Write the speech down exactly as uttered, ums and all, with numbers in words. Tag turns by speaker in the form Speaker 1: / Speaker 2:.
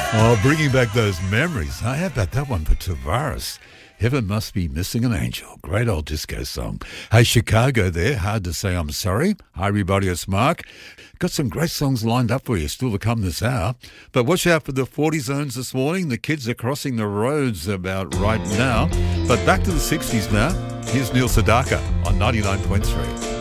Speaker 1: Oh, bringing back those memories. How about that one for Tavares? Heaven Must Be Missing an Angel. Great old disco song. Hey, Chicago there. Hard to say I'm sorry. Hi, everybody. It's Mark. Got some great songs lined up for you still to come this hour. But watch out for the forty zones this morning. The kids are crossing the roads about right now. But back to the sixties now. Here's Neil Sedaka on ninety-nine point three.